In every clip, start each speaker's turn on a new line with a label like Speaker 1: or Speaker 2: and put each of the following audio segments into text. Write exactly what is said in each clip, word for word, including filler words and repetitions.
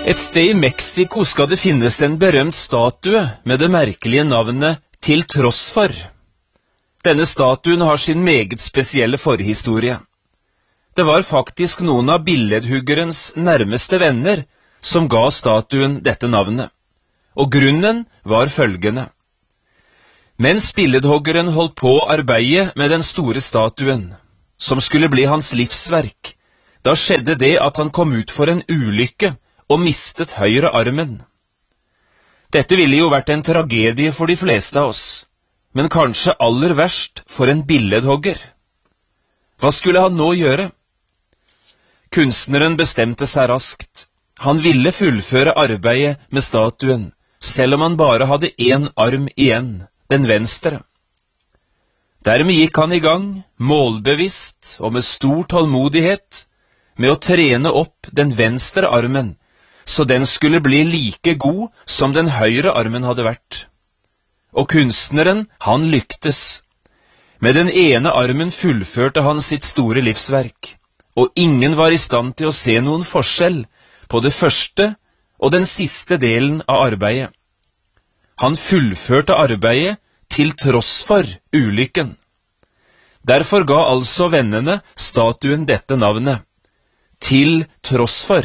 Speaker 1: Et sted i Mexico skal det finnes en berømt statue med det merkelige navnet Til tross for. Denne statuen har sin meget spesielle forhistorie. Det var faktisk noen av billedhuggerens nærmeste venner som ga statuen dette navnet, og grunnen var følgende. Mens billedhuggeren holdt på å arbeide med den store statuen, som skulle bli hans livsverk, da skjedde det at han kom ut for en ulykke og mistet høyre armen. Dette ville jo vært en tragedie for de fleste av oss, men kanskje aller verst for en billedhugger. Hva skulle han nå gjøre? Kunstneren bestemte seg raskt. Han ville fullføre arbeidet med statuen, selv om han bare hadde én arm igjen, den venstre. Dermed gikk han i gang, målbevisst og med stor tålmodighet, med å trene opp den venstre armen, så den skulle bli like god som den høyre armen hadde vært. Og kunstneren, han lyktes. Med den ene armen fullførte han sitt store livsverk, og ingen var i stand til å se noen forskjell på det første og den siste delen av arbeidet. Han fullførte arbeidet til tross for ulykken. Derfor ga altså vennene statuen dette navnet, Til tross for.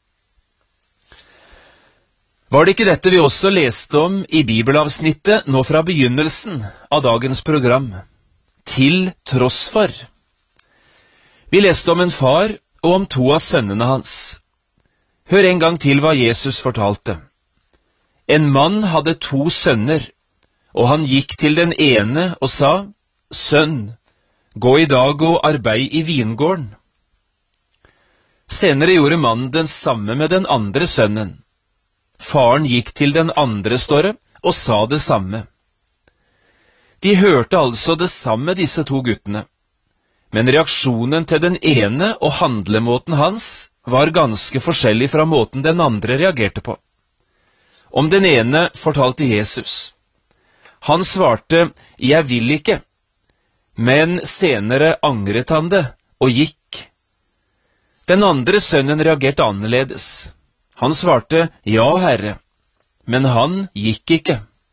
Speaker 1: Var det ikke dette vi også leste om i bibelavsnittet nå fra begynnelsen av dagens program? Til tross for. Vi leste om en far og om to av sønnene hans. Hør en gang til hva Jesus fortalte. En mann hadde to sønner, og han gikk til den ene og sa, «Sønn, gå i dag og arbeid i vingården.» Senere gjorde mannen den samme med den andre sønnen. Faren gikk til den andre, står det, og sa det samme. De hørte altså det samme, disse to guttene. Men reaksjonen til den ene og handlemåten hans var ganske forskjellig fra måten den andre reagerte på. Om den ene fortalte Jesus. Han svarte, «Jeg vil ikke», men senere angret han det og gikk. Den andre sønnen reagerte annerledes. Han svarte, «Ja, Herre», men han gikk ikke.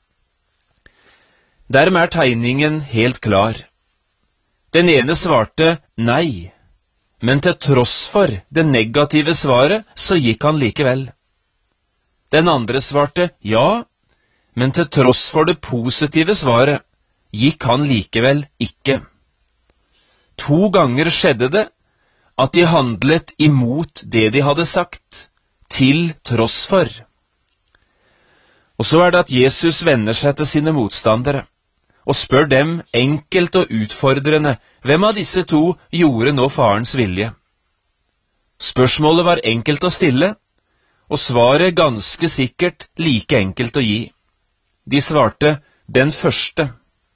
Speaker 1: Dermed er tegningen helt klar. Den ene svarte nei, men til tross for det negative svaret, så gikk han likevel. Den andre svarte ja, men til tross for det positive svaret, gikk han likevel ikke. To ganger skjedde det at de handlet imot det de hadde sagt, til tross for. Og så er det at Jesus vender seg til sine motstandere, og spør dem enkelt og utfordrende, hvem av disse to gjorde nå farens vilje? Spørsmålet var enkelt å stille, og svaret ganske sikkert like enkelt å gi. De svarte, den første.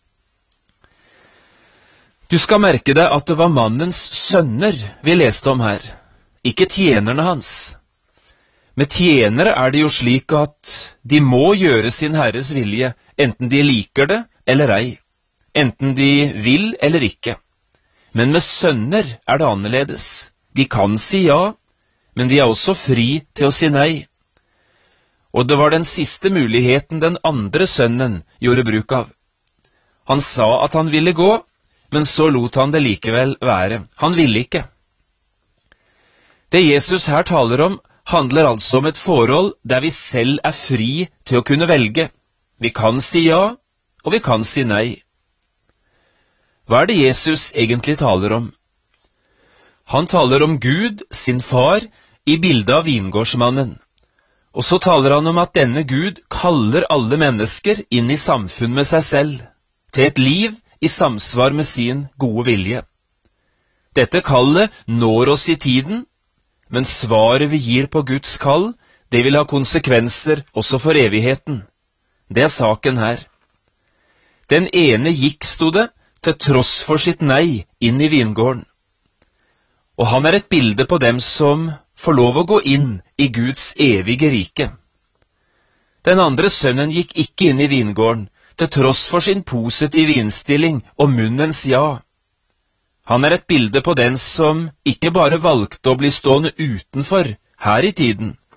Speaker 1: Du skal merke deg at det var mannens sønner vi leste om her, ikke tjenerne hans. Med tjenere er det jo slik at de må gjøre sin herres vilje, enten de liker det eller ei, enten de vil eller ikke. Men med sønner er det annerledes. De kan si ja, men de er også fri til å si nei. Og det var den siste muligheten den andre sønnen gjorde bruk av. Han sa at han ville gå, men så lot han det likevel være. Han ville ikke. Det Jesus her taler om, handler altså om et forhold der vi selv er fri til å kunne velge. Vi kan si ja, og vi kan si nei. Hva er det Jesus egentlig taler om? Han taler om Gud, sin far, i bildet av vingårdsmannen. Og så taler han om at denne Gud kaller alle mennesker inn i samfunn med seg selv, til et liv i samsvar med sin gode vilje. Dette kallet når oss i tiden, men svaret vi gir på Guds kall, det vil ha konsekvenser også for evigheten. Det er saken her. Den ene gikk, stod det, til tross for sitt nei inn i vingården. Og han er et bilde på dem som får lov å gå inn i Guds evige rike. Den andre sønnen gikk ikke inn i vingården, til tross for sin positive innstilling og munnens ja. Han er et bilde på den som ikke bare valgte å bli stående utenfor her i tiden,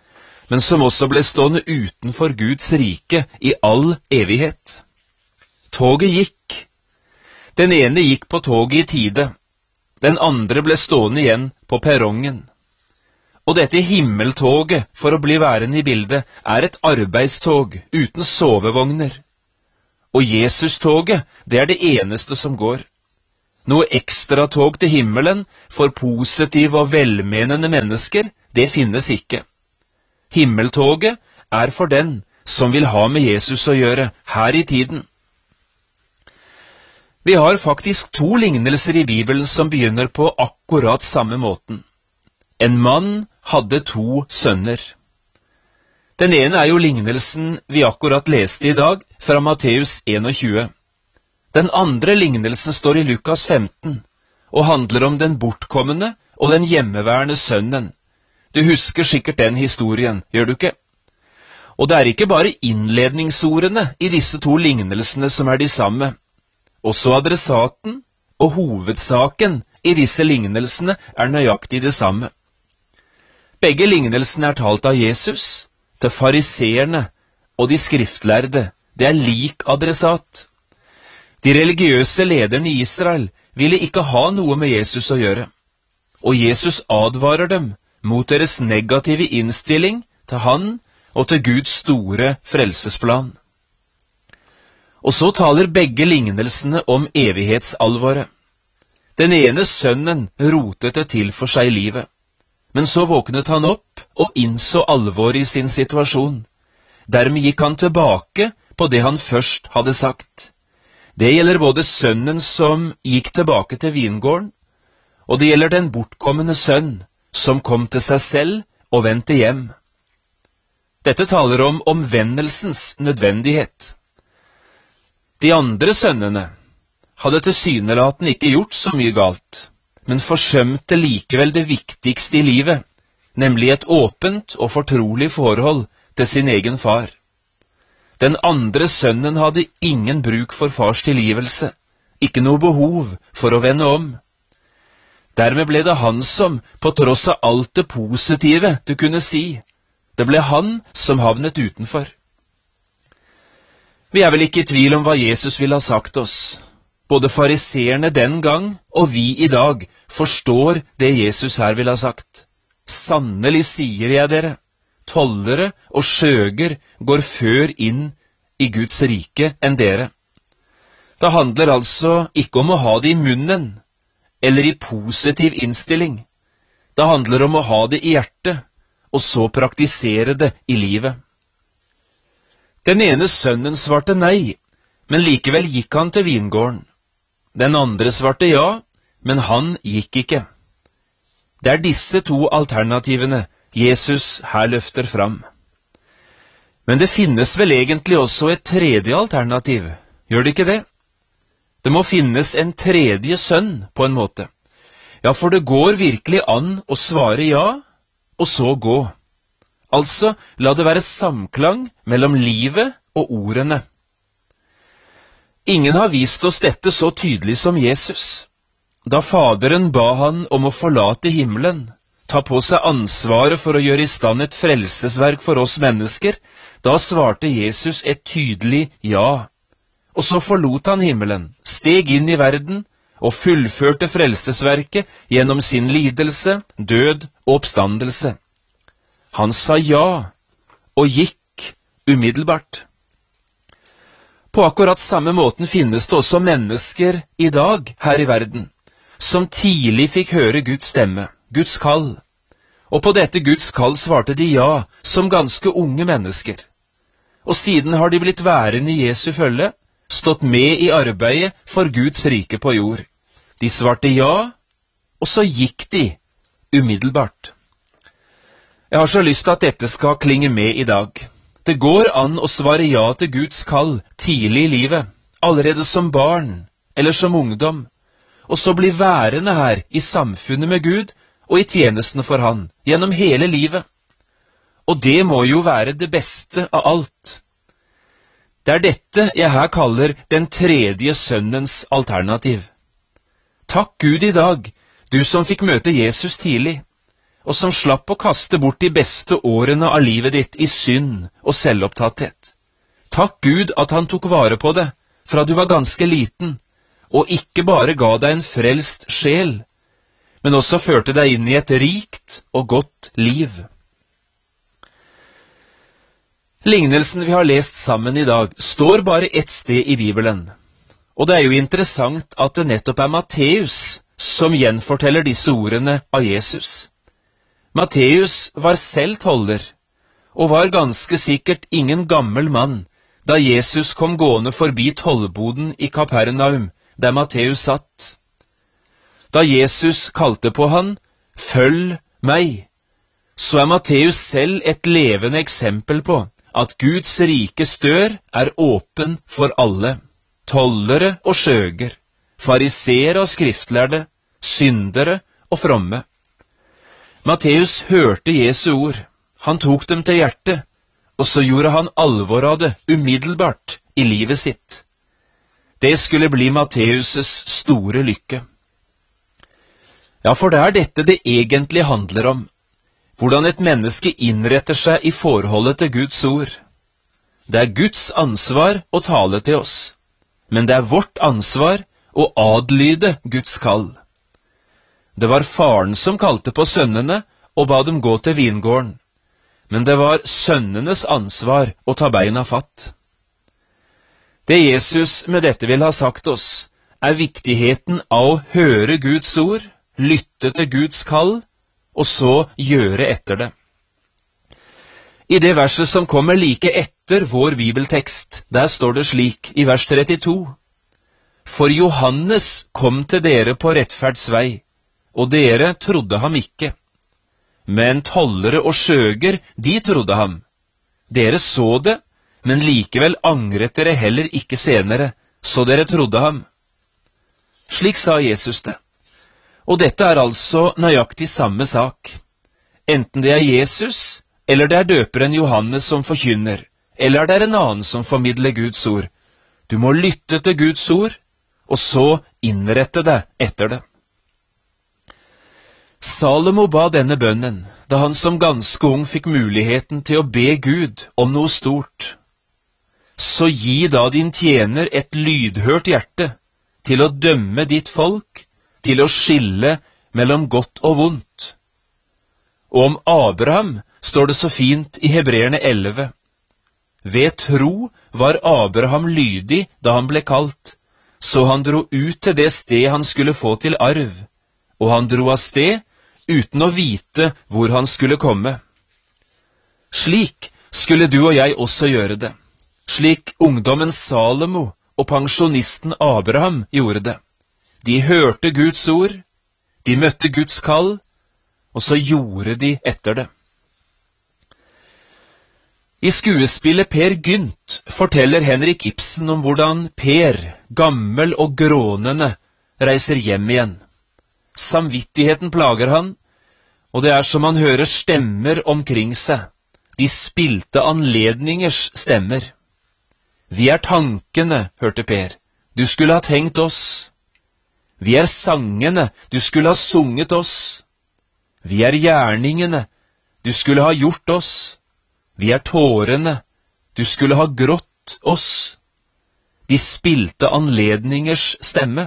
Speaker 1: men som også ble stående utenfor Guds rike i all evighet. Toget gikk. Den ene gikk på toget i tide, den andre ble stående igjen på perrongen. Og dette himmeltoget, for å bli værende i bildet, er et arbeidstog uten sovevogner. Og Jesus-toget, det er det eneste som går. Noe ekstra tog til himmelen for positive og velmenende mennesker, det finnes ikke. Himmeltoget er for den som vil ha med Jesus å gjøre her i tiden. Vi har faktisk to lignelser i Bibelen som begynner på akkurat samme måten. En mann hadde to sønner. Den ene er jo lignelsen vi akkurat leste i dag, fra Matteus tjueen. Den andre lignelsen står i Lukas femten, og handler om den bortkommende og den hjemmeværende sønnen. Du husker sikkert den historien, gjør du ikke? Og det er ikke bare innledningsordene i disse to lignelsene som er de samme. Også adressaten og hovedsaken i disse lignelsene er nøyaktig det samme. Begge lignelsene er talt av Jesus, til fariseerne og de skriftlærde. Det er lik adressat. De religiøse lederne i Israel ville ikke ha noe med Jesus å gjøre, og Jesus advarer dem mot deres negative innstilling til han og til Guds store frelsesplan. Og så taler begge lignelsene om evighetsalvoret. Den ene sønnen rotet det til for seg i livet, men så våknet han opp og innså alvoret i sin situasjon. Dermed gikk han tilbake på det han først hadde sagt. Det gjelder både sønnen som gikk tilbake til vingården, og det gjelder den bortkommende sønn som kom til seg selv og vendte hjem. Dette taler om omvendelsens nødvendighet. De andre sønnene hadde tilsynelatende ikke gjort så mye galt, men forsømte likevel det viktigste i livet, nemlig et åpent og fortrolig forhold til sin egen far. Den andre sønnen hadde ingen bruk for fars tilgivelse, ikke noe behov for å vende om. Dermed ble det han som, på tross av alt det positive du kunne si, det ble han som havnet utenfor. Vi er vel ikke i tvil om hva Jesus ville ha sagt oss. Både fariseerne den gang og vi i dag forstår det Jesus her ville ha sagt. Sannelig sier jeg dere, tollere og skjøger går før inn i Guds rike enn dere. Det handler altså ikke om å ha det i munnen, eller i positiv innstilling. Det handler om å ha det i hjertet, og så praktisere det i livet. Den ene sønnen svarte nei, men likevel gikk han til vingården. Den andre svarte ja, men han gikk ikke. Det er disse to alternativene Jesus her løfter fram. Men det finnes vel egentlig også et tredje alternativ, gjør det ikke det? Det må finnes en tredje sønn på en måte. Ja, for det går virkelig an å svare ja, og så gå. Altså, la det være samklang mellom livet og ordene. Ingen har vist oss dette så tydelig som Jesus. Da Faderen ba han om å forlate himmelen, ta på seg ansvaret for å gjøre i stand et frelsesverk for oss mennesker, da svarte Jesus et tydelig ja. Og så forlot han himmelen, steg inn i verden og fullførte frelsesverket gjennom sin lidelse, død og oppstandelse. Han sa ja, og gikk umiddelbart. På akkurat samme måten finnes det også mennesker i dag her i verden, som tidlig fikk høre Guds stemme, Guds kall. Og på dette Guds kall svarte de ja, som ganske unge mennesker. Og siden har de blitt værende i Jesu følge, stått med i arbeidet for Guds rike på jord. De svarte ja, og så gikk de umiddelbart. Jeg har så lyst til at dette skal klinge med i dag. Det går an å svare ja til Guds kall tidlig i livet, allerede som barn eller som ungdom, og så bli værende her i samfunnet med Gud og i tjenesten for Han gjennom hele livet. Og det må jo være det beste av alt. Det er dette jeg her kaller den tredje sønnens alternativ. Takk Gud i dag, du som fikk møte Jesus tidlig. og som slapp å kaste bort de beste årene av livet ditt i synd og selvopptatthet. Takk Gud at han tok vare på det fra du var ganske liten, og ikke bare ga deg en frelst sjel, men også førte deg inn i et rikt og godt liv. Lignelsen vi har lest sammen i dag står bare ett sted i Bibelen, og det er jo interessant at det nettopp er Matteus som gjenforteller disse ordene av Jesus. Matteus var selv toller, og var ganske sikkert ingen gammel mann da Jesus kom gående forbi tollboden i Kapernaum, der Matteus satt. Da Jesus kalte på han, «Følg meg», så er Matteus selv et levende eksempel på at Guds rikes dør er åpen for alle, tollere og skjøger, fariseere og skriftlærde, syndere og fromme. Matteus hørte Jesu ord, han tok dem til hjertet, og så gjorde han alvor av det umiddelbart i livet sitt. Det skulle bli Matteus' store lykke. Ja, for det er dette det egentlig handler om, hvordan et menneske innretter seg i forholdet til Guds ord. Det er Guds ansvar å tale til oss, men det er vårt ansvar å adlyde Guds kall. Det var faren som kalte på sønnene og ba dem gå til vingården, men det var sønnenes ansvar å ta beina fatt. Det Jesus med dette vil ha sagt oss, er viktigheten av å høre Guds ord, lytte til Guds kall, og så gjøre etter det. I det verset som kommer like etter vår bibeltekst, der står det slik i vers trettito: For Johannes kom til dere på rettferdsvei, og dere trodde ham ikke. Men tollere og skjøger, de trodde ham. Dere så det, men likevel angret dere heller ikke senere, så dere trodde ham. Slik sa Jesus det. Og dette er altså nøyaktig samme sak. Enten det er Jesus, eller det er døperen Johannes som forkynner, eller det er en annen som formidler Guds ord. Du må lytte til Guds ord, og så innrette deg etter det. Salomo ba denne bønnen da han som ganske ung fikk muligheten til å be Gud om noe stort. Så gi da din tjener et lydhørt hjerte til å dømme ditt folk, til å skille mellom godt og vondt. Og om Abraham står det så fint i Hebreerne elleve. Ved tro var Abraham lydig da han ble kalt, så han dro ut til det sted han skulle få til arv, og han dro av sted uten å vite hvor han skulle komme. Slik skulle du og jeg også gjøre det, slik ungdommen Salomo og pensjonisten Abraham gjorde det. De hørte Guds ord, de møtte Guds kall, og så gjorde de etter det. I skuespillet Per Gynt forteller Henrik Ibsen om hvordan Per, gammel og grånende, reiser hjem igjen. Samvittigheten plager han, og det er som han hører stemmer omkring seg, de spilte anledningers stemmer. Vi er tankene, hørte Per, du skulle ha tenkt oss. Vi er sangene, du skulle ha sunget oss. Vi er gjerningene, du skulle ha gjort oss. Vi er tårene, du skulle ha grått oss. De spilte anledningers stemme.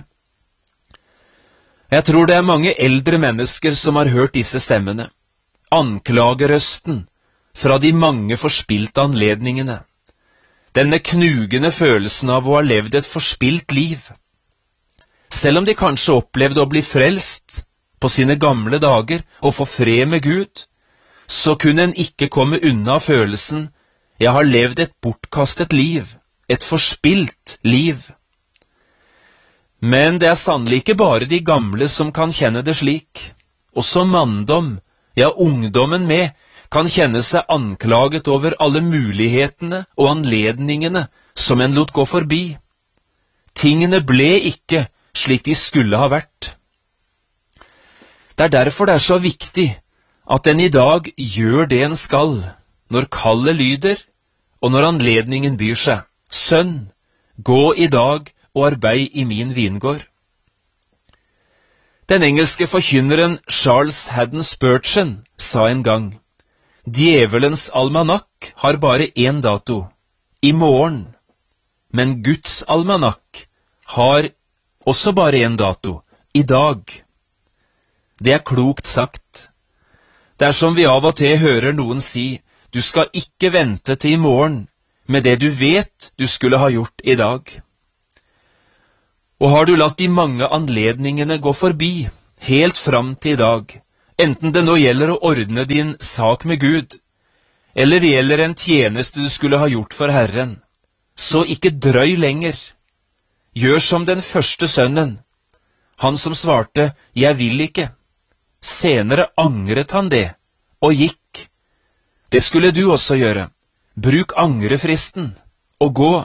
Speaker 1: Jeg tror det er mange eldre mennesker som har hørt disse stemmene. Anklagerøsten fra de mange forspilte anledningene. Denne knugende følelsen av å ha levd et forspilt liv. Selv om de kanskje opplevde å bli frelst på sine gamle dager og få fred med Gud, så kunne en ikke komme unna følelsen «Jeg har levd et bortkastet liv, et forspilt liv». Men det er sannelig ikke bare de gamle som kan kjenne det slik. Også manndom, ja ungdommen med, kan kjenne seg anklaget over alle mulighetene og anledningene som en lot gå forbi. Tingene ble ikke slik de skulle ha vært. Det er derfor det er så viktig at en i dag gjør det en skal, når kallet lyder, og når anledningen byr seg. Sønn, gå i dag og arbeid i min vingård. Den engelske forkynneren Charles Haddon Spurgeon sa en gang: Djevelens almanakk har bare én dato, i morgen, men Guds almanakk har også bare én dato, i dag. Det er klokt sagt. Det er som vi av og til hører noen si: du skal ikke vente til i morgen med det du vet du skulle ha gjort i dag. Og har du latt de mange anledningene gå forbi, helt fram til i dag, enten det nå gjelder å ordne din sak med Gud, eller det gjelder en tjeneste du skulle ha gjort for Herren, så ikke drøy lenger. Gjør som den første sønnen, han som svarte, jeg vil ikke. Senere angret han det, og gikk. Det skulle du også gjøre. Bruk angrefristen, og gå.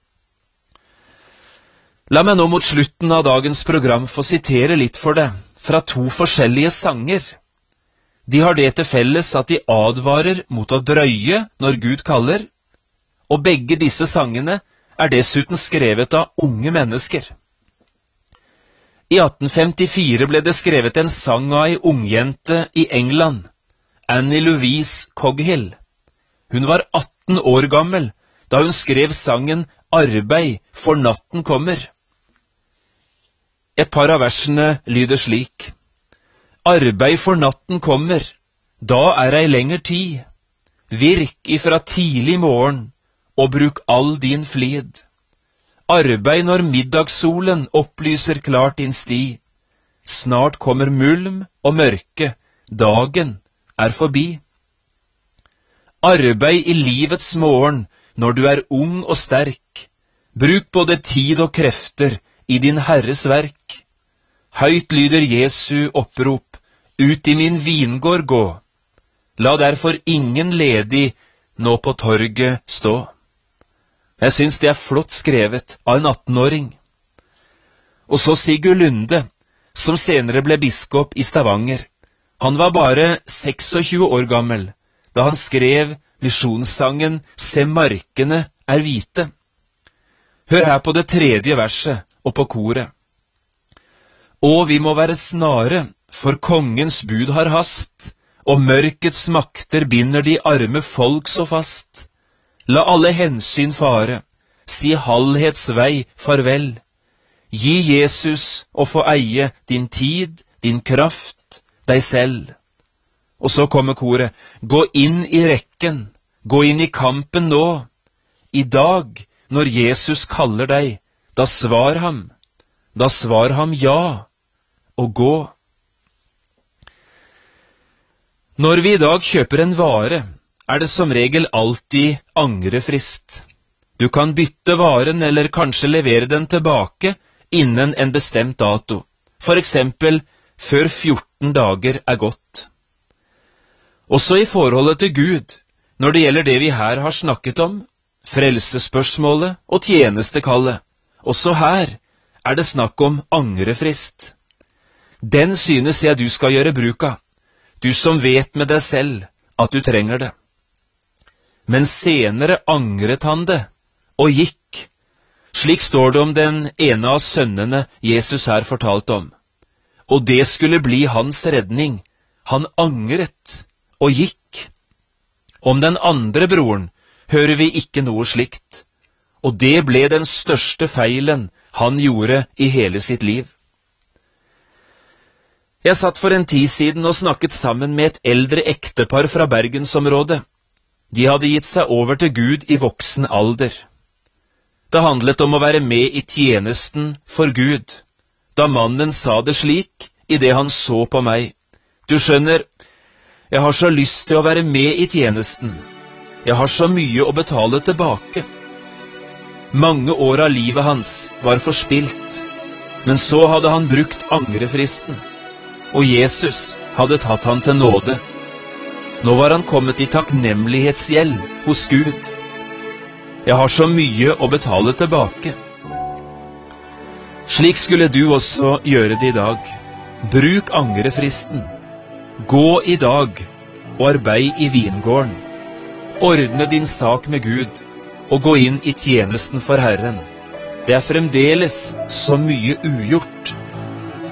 Speaker 1: La meg nå mot slutten av dagens program få sitere litt for deg, fra to forskjellige sanger. De har det til felles at de advarer mot å drøye når Gud kaller, og begge disse sangene er dessuten skrevet av unge mennesker. I atten femtifire ble det skrevet en sang av ei ungjente i England, Annie Louise Coghill. Hun var atten år gammel da hun skrev sangen Arbeid, for natten kommer. Et par av versene lyder slik: Arbeid, for natten kommer, da er ei lenger tid. Virk ifra tidlig morgen, og bruk all din flid. Arbeid når middagssolen opplyser klart din sti. Snart kommer mulm og mørke, dagen er forbi. Arbeid i livets morgen når du er ung og sterk. Bruk både tid og krefter i din Herres verk. Høyt lyder Jesu opprop, ut i min vingård gå. La derfor ingen ledig nå på torget stå. Jeg syns det er flott skrevet av en attenåring. Og så Sigurd Lunde, som senere ble biskop i Stavanger. Han var bare tjueseks år gammel da han skrev misjonssangen Se markene er hvite. Hør her på det tredje verset og på koret. Og vi må være snare, for kongens bud har hast, og mørkets makter binder de arme folk så fast. La alle hensyn fare, si halvhets vei farvel. Gi Jesus å få eie din tid, din kraft, deg selv. Og så kommer koret, gå inn i rekken, gå inn i kampen nå. I dag, når Jesus kaller deg, da svar ham, da svar ham ja, og gå. Når vi i dag kjøper en vare, er det som regel alltid angrefrist. Du kan bytte varen eller kanskje levere den tilbake innen en bestemt dato, for eksempel før fjorten dager er gått. Også i forholdet til Gud, når det gjelder det vi her har snakket om, frelsesspørsmålet og tjenestekallet, også her er det snakk om angrefrist. Den synes jeg du skal gjøre bruk av, du som vet med deg selv at du trenger det. Men senere angret han det, og gikk. Slik står det om den ene av sønnene Jesus her fortalte om. Og det skulle bli hans redning. Han angret, og gikk. Om den andre broren hører vi ikke noe slikt, og det ble den største feilen han gjorde i hele sitt liv. Jeg satt for en tid siden og snakket sammen med et eldre ektepar fra Bergensområdet. De hadde gitt seg over til Gud i voksen alder. Det handlet om å være med i tjenesten for Gud, da mannen sa det slik i det han så på meg. Du skjønner, jeg har så lyst til å være med i tjenesten. Jeg har så mye å betale tilbake. Mange år av livet hans var forspilt, men så hadde han brukt angrefristen, og Jesus hadde tatt han til nåde. Nå var han kommet i takknemlighetsgjeld hos Gud. Jeg har så mye å betale tilbake. Slik skulle du også gjøre det i dag. Bruk angrefristen. Gå i dag og arbeid i vingården. Ordne din sak med Gud og gå inn i tjenesten for Herren. Det er fremdeles så mye ugjort.